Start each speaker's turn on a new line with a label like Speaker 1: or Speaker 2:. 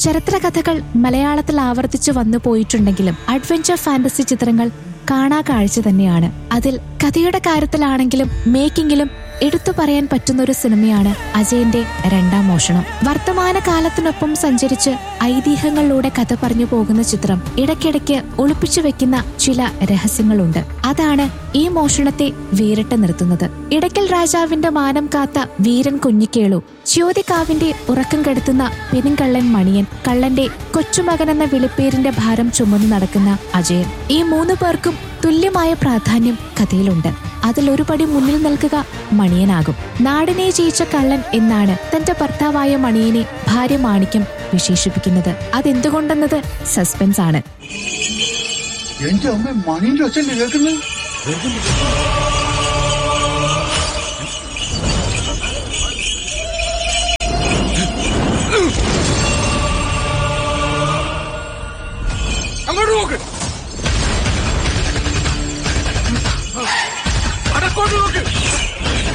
Speaker 1: ചരിത്ര കഥകൾ മലയാളത്തിൽ ആവർത്തിച്ചു വന്നു പോയിട്ടുണ്ടെങ്കിലും അഡ്വഞ്ചർ ഫാന്റസി ചിത്രങ്ങൾ കാണാ കാഴ്ച തന്നെയാണ്. അതിൽ കഥയുടെ കാര്യത്തിലാണെങ്കിലും മേക്കിങ്ങിലും എടുത്തു പറയാൻ പറ്റുന്ന ഒരു സിനിമയാണ് അജയന്റെ രണ്ടാം മോഷണം. വർത്തമാന കാലത്തിനൊപ്പം സഞ്ചരിച്ച് ഐതിഹ്യങ്ങളിലൂടെ കഥ പറഞ്ഞു പോകുന്ന ചിത്രം ഇടയ്ക്കിടയ്ക്ക് ഒളിപ്പിച്ചു വെക്കുന്ന ചില രഹസ്യങ്ങളുണ്ട്. അതാണ് ഈ മോഷണത്തെ വേറിട്ട് നിർത്തുന്നത്. ഇടയ്ക്കൽ രാജാവിന്റെ മാനം കാത്ത വീരൻ കുഞ്ഞിക്കേളു, ജ്യോതികാവിന്റെ ഉറക്കം കെടുത്തുന്ന പെരുങ്കള്ളൻ മണിയൻ, കള്ളന്റെ കൊച്ചുമകനെന്ന വിളിപ്പേരിന്റെ ഭാരം ചുമന്നു നടക്കുന്ന അജയൻ, ഈ 3 പേർക്കും തുല്യമായ പ്രാധാന്യം കഥയിലുണ്ട്. അതിലൊരു പടി മുന്നിൽ നിൽക്കുക മണിയനാകും. നാടിനെ ജയിച്ച കള്ളൻ എന്നാണ് തന്റെ ഭർത്താവായ മണിയനെ ഭാര്യ മാണിക്യം വിശേഷിപ്പിക്കുന്നത്. അതെന്തുകൊണ്ടെന്നത് സസ്പെൻസ് ആണ്.
Speaker 2: എന്റെ അമ്മ മണിന്റെ ഒച്ച കേൾക്കുന്നത്.
Speaker 3: അങ്ങോട്ട് നോക്ക്, അടക്കോട്ട് നോക്ക്.